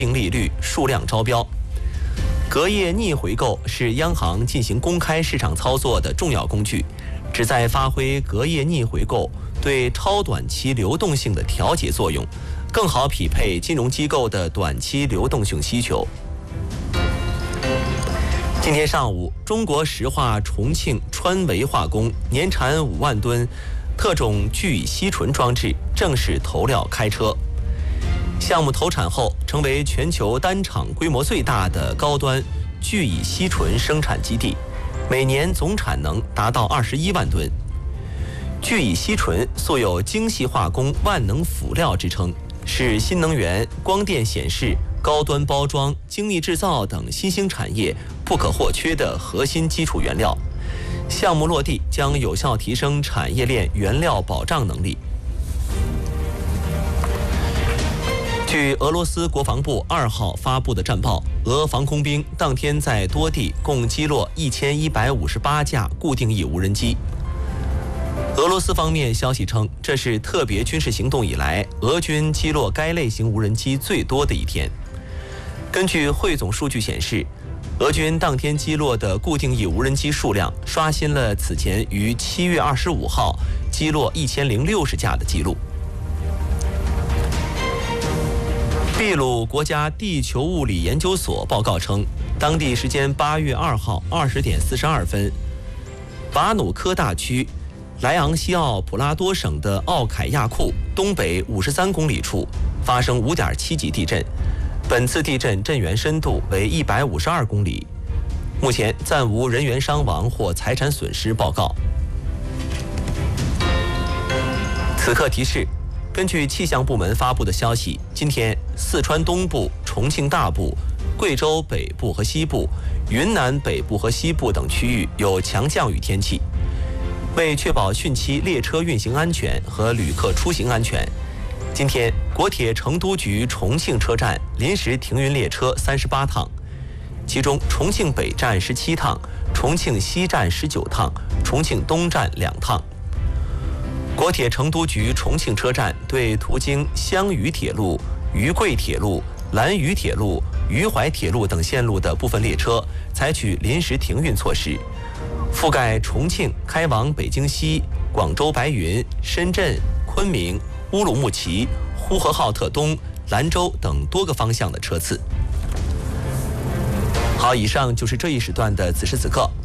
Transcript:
定利率、数量招标。隔夜逆回购是央行进行公开市场操作的重要工具，旨在发挥隔夜逆回购对超短期流动性的调节作用，更好匹配金融机构的短期流动性需求。今天上午，中国石化重庆川维化工年产5万吨特种聚乙烯醇装置正式投料开车。项目投产后，成为全球单厂规模最大的高端聚乙烯醇生产基地，每年总产能达到21万吨。聚乙烯醇素有精细化工万能辅料之称，是新能源、光电显示、高端包装、精密制造等新兴产业不可或缺的核心基础原料。项目落地将有效提升产业链原料保障能力。据俄罗斯国防部2号发布的战报，俄防空兵当天在多地共击落1158架固定翼无人机。俄罗斯方面消息称，这是特别军事行动以来俄军击落该类型无人机最多的一天。根据汇总数据显示，俄军当天击落的固定翼无人机数量刷新了此前于7月25号击落1060架的记录。秘鲁国家地球物理研究所报告称，当地时间8月2号20点42分，瓦努科大区莱昂西奥普拉多省的奥凯亚库东北53公里处发生5.7级地震，本次地震震源深度为152公里，目前暂无人员伤亡或财产损失报告。此刻提示，根据气象部门发布的消息，今天四川东部、重庆大部、贵州北部和西部、云南北部和西部等区域有强降雨天气。为确保汛期列车运行安全和旅客出行安全，今天国铁成都局重庆车站临时停运列车38趟，其中重庆北站17趟，重庆西站19趟，重庆东站2趟。国铁成都局重庆车站对途经湘渝铁路、渝贵铁路、兰渝铁路、渝淮铁路等线路的部分列车采取临时停运措施，覆盖重庆开往北京西、广州白云、深圳、昆明、乌鲁木齐、呼和浩特东、兰州等多个方向的车次。好，以上就是这一时段的此时此刻。